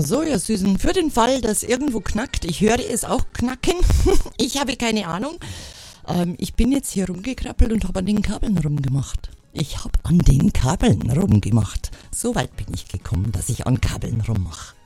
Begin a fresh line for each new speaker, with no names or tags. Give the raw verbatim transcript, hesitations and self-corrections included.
Ach so, ja Süßen, für den Fall, dass irgendwo knackt, ich höre es auch knacken, ich habe keine Ahnung. Ähm, ich bin jetzt hier rumgekrabbelt und habe an den Kabeln rumgemacht. Ich habe an den Kabeln rumgemacht. So weit bin ich gekommen, dass ich an Kabeln rummache.